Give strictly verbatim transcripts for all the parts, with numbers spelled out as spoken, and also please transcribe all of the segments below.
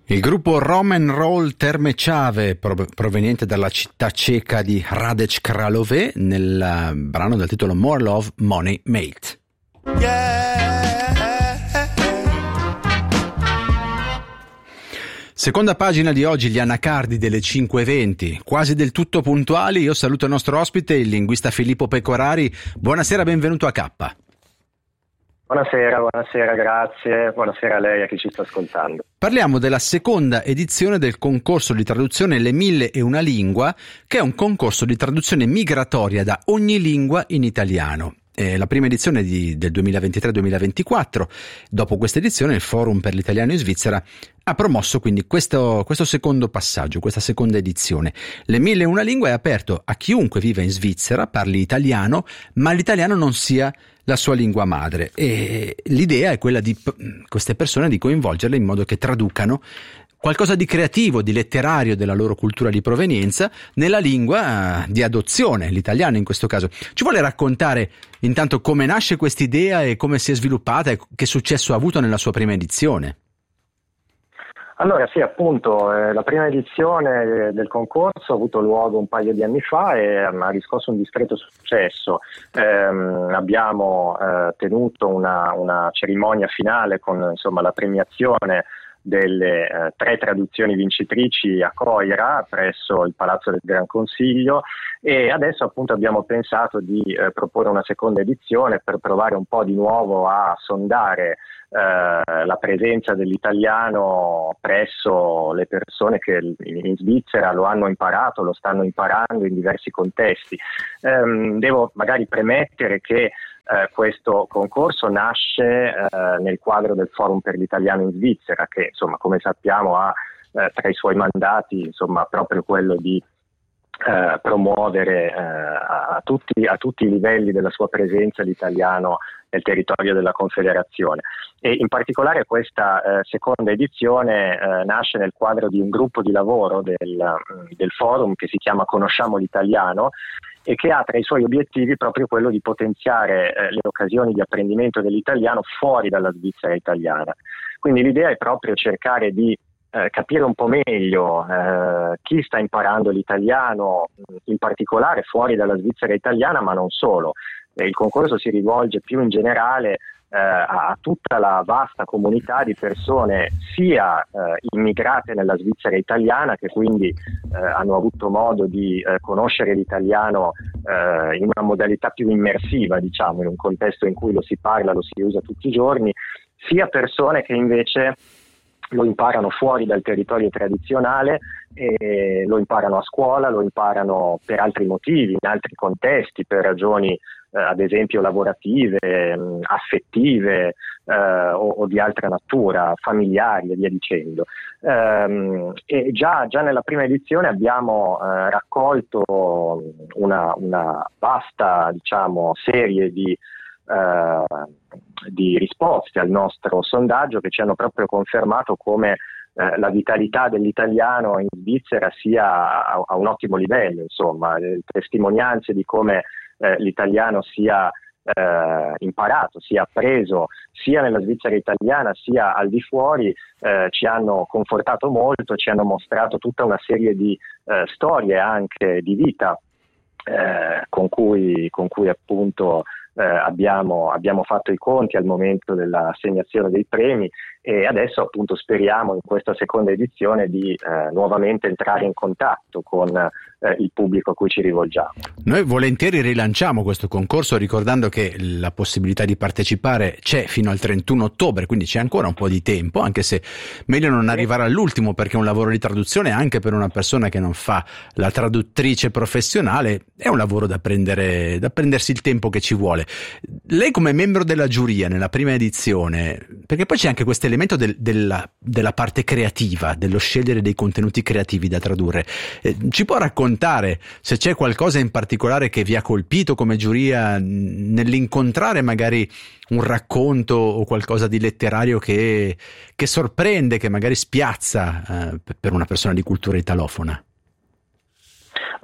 Il gruppo Roman Roll Terme Čave, proveniente dalla città ceca di Hradec Králové, nel brano dal titolo More Love, Money, Mate. Yeah. Seconda pagina di oggi, gli anacardi delle cinque e venti, quasi del tutto puntuali. Io saluto il nostro ospite, il linguista Filippo Pecorari. Buonasera, benvenuto a K. Buonasera, buonasera, grazie. Buonasera a lei e a chi ci sta ascoltando. Parliamo della seconda edizione del concorso di traduzione Le Mille e una Lingua, che è un concorso di traduzione migratoria da ogni lingua in italiano. È la prima edizione di, del duemilaventitré duemilaventiquattro. Dopo questa edizione il Forum per l'Italiano in Svizzera ha promosso quindi questo, questo secondo passaggio, questa seconda edizione. Le Mille e una Lingua è aperto a chiunque viva in Svizzera, parli italiano, ma l'italiano non sia la sua lingua madre, e l'idea è quella di queste persone di coinvolgerle in modo che traducano qualcosa di creativo, di letterario della loro cultura di provenienza nella lingua di adozione, l'italiano in questo caso. Ci vuole raccontare intanto come nasce quest'idea e come si è sviluppata e che successo ha avuto nella sua prima edizione? Allora sì, appunto, eh, la prima edizione del concorso ha avuto luogo un paio di anni fa e um, ha riscosso un discreto successo. Eh, abbiamo eh, tenuto una, una cerimonia finale con insomma la premiazione delle eh, tre traduzioni vincitrici a Coira presso il Palazzo del Gran Consiglio, e adesso appunto abbiamo pensato di eh, proporre una seconda edizione per provare un po' di nuovo a sondare eh, la presenza dell'italiano presso le persone che in Svizzera lo hanno imparato, lo stanno imparando in diversi contesti. Eh, devo magari premettere che Eh, questo concorso nasce eh, nel quadro del Forum per l'Italiano in Svizzera, che insomma come sappiamo ha eh, tra i suoi mandati insomma proprio quello di eh, promuovere eh, a, tutti, a tutti i livelli della sua presenza l'italiano nel territorio della Confederazione. E in particolare questa eh, seconda edizione eh, nasce nel quadro di un gruppo di lavoro del, del Forum che si chiama Conosciamo l'Italiano, e che ha tra i suoi obiettivi proprio quello di potenziare eh, le occasioni di apprendimento dell'italiano fuori dalla Svizzera italiana. Quindi l'idea è proprio cercare di eh, capire un po' meglio eh, chi sta imparando l'italiano, in particolare fuori dalla Svizzera italiana, ma non solo. Eh, il concorso si rivolge più in generale eh, a tutta la vasta comunità di persone sia eh, immigrate nella Svizzera italiana, che quindi eh, hanno avuto modo di eh, conoscere l'italiano eh, in una modalità più immersiva, diciamo, in un contesto in cui lo si parla, lo si usa tutti i giorni, sia persone che invece lo imparano fuori dal territorio tradizionale e lo imparano a scuola, lo imparano per altri motivi, in altri contesti, per ragioni eh, ad esempio lavorative, mh, affettive eh, o, o di altra natura, familiari e via dicendo. Ehm, e già, già nella prima edizione abbiamo eh, raccolto una, una vasta, diciamo, serie di Uh, di risposte al nostro sondaggio, che ci hanno proprio confermato come uh, la vitalità dell'italiano in Svizzera sia a, a un ottimo livello, insomma, le testimonianze di come uh, l'italiano sia uh, imparato, sia appreso sia nella Svizzera italiana sia al di fuori uh, ci hanno confortato molto, ci hanno mostrato tutta una serie di uh, storie anche di vita uh, con cui, con cui appunto Eh, abbiamo, abbiamo fatto i conti al momento dell'assegnazione dei premi, e adesso appunto speriamo in questa seconda edizione di eh, nuovamente entrare in contatto con eh, il pubblico a cui ci rivolgiamo. Noi volentieri rilanciamo questo concorso ricordando che la possibilità di partecipare c'è fino al trentuno ottobre, quindi c'è ancora un po' di tempo, anche se meglio non arrivare all'ultimo, perché un lavoro di traduzione anche per una persona che non fa la traduttrice professionale è un lavoro da prendere, da prendersi il tempo che ci vuole. Lei come membro della giuria nella prima edizione, perché poi c'è anche questo elemento del, della, della parte creativa, dello scegliere dei contenuti creativi da tradurre, eh, ci può raccontare se c'è qualcosa in particolare che vi ha colpito come giuria nell'incontrare magari un racconto o qualcosa di letterario che, che sorprende, che magari spiazza eh, per una persona di cultura italofona?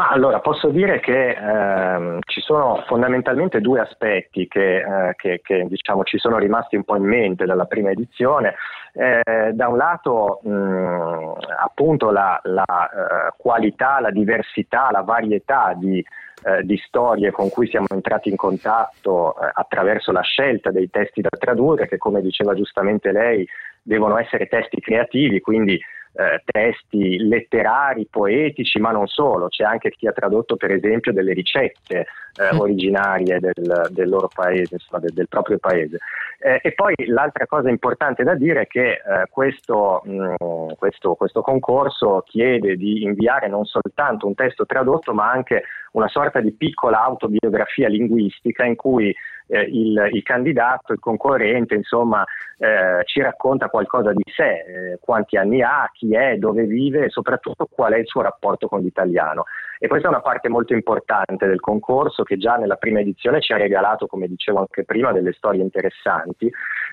Ma allora posso dire che ehm, ci sono fondamentalmente due aspetti che, eh, che, che diciamo ci sono rimasti un po' in mente dalla prima edizione. Eh, da un lato mh, appunto la, la eh, qualità, la diversità, la varietà di, eh, di storie con cui siamo entrati in contatto eh, attraverso la scelta dei testi da tradurre, che come diceva giustamente lei devono essere testi creativi, quindi Eh, testi letterari, poetici, ma non solo. C'è anche chi ha tradotto per esempio delle ricette eh, originarie del, del loro paese, insomma, del, del proprio paese. Eh, e poi l'altra cosa importante da dire è che eh, questo, mh, questo, questo concorso chiede di inviare non soltanto un testo tradotto, ma anche una sorta di piccola autobiografia linguistica in cui eh, il, il candidato, il concorrente, insomma, eh, ci racconta qualcosa di sé, eh, quanti anni ha, chi è, dove vive e soprattutto qual è il suo rapporto con l'italiano. E questa è una parte molto importante del concorso che già nella prima edizione ci ha regalato, come dicevo anche prima, delle storie interessanti.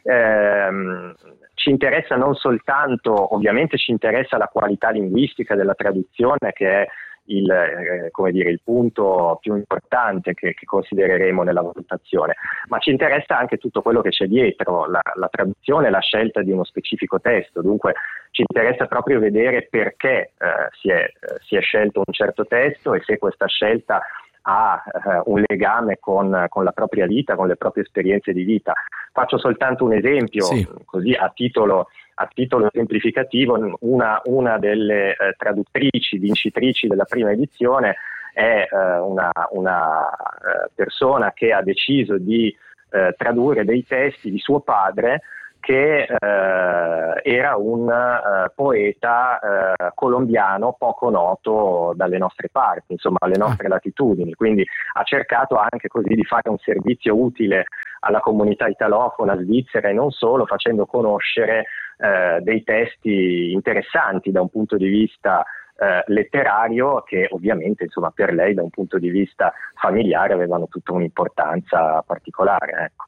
Eh, ci interessa non soltanto, ovviamente ci interessa la qualità linguistica della traduzione, che è il, eh, come dire, il punto più importante che, che considereremo nella valutazione, ma ci interessa anche tutto quello che c'è dietro, la, la traduzione, la scelta di uno specifico testo. Dunque ci interessa proprio vedere perché eh, si, è, eh, si è scelto un certo testo e se questa scelta ha eh, un legame con, con la propria vita, con le proprie esperienze di vita. Faccio soltanto un esempio, sì. così a titolo A titolo esemplificativo, una, una delle eh, traduttrici, vincitrici della prima edizione è eh, una, una eh, persona che ha deciso di eh, tradurre dei testi di suo padre, che eh, era un eh, poeta eh, colombiano poco noto dalle nostre parti, insomma alle nostre ah. latitudini, quindi ha cercato anche così di fare un servizio utile alla comunità italofona svizzera e non solo, facendo conoscere eh, dei testi interessanti da un punto di vista eh, letterario, che ovviamente insomma per lei da un punto di vista familiare avevano tutta un'importanza particolare, ecco.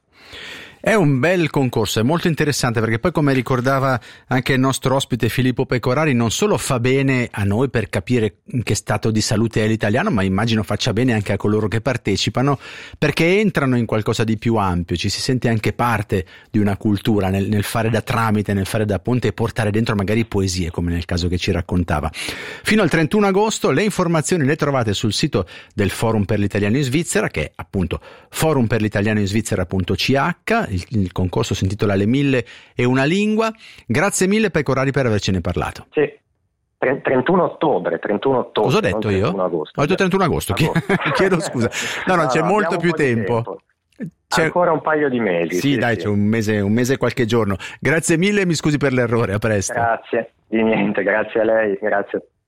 È un bel concorso, è molto interessante perché poi, come ricordava anche il nostro ospite Filippo Pecorari, non solo fa bene a noi per capire in che stato di salute è l'italiano, ma immagino faccia bene anche a coloro che partecipano, perché entrano in qualcosa di più ampio, ci si sente anche parte di una cultura nel, nel fare da tramite, nel fare da ponte e portare dentro magari poesie, come nel caso che ci raccontava. Fino al trentuno agosto le informazioni le trovate sul sito del Forum per l'Italiano in Svizzera, che è appunto forum per l'italiano in svizzera punto c h. Il, il concorso si intitola Le mille e una lingua. Grazie mille Pecorari per avercene parlato. Sì. trentuno ottobre, trentuno ottobre. Cosa ho detto io? Agosto. Ho detto trentuno agosto, chiedo scusa. No, no, no, c'è no, molto più tempo. tempo. C'è ancora un paio di mesi. Sì, sì dai, sì. C'è un mese, un mese e qualche giorno. Grazie mille, mi scusi per l'errore, a presto. Grazie, di niente, grazie a lei, grazie.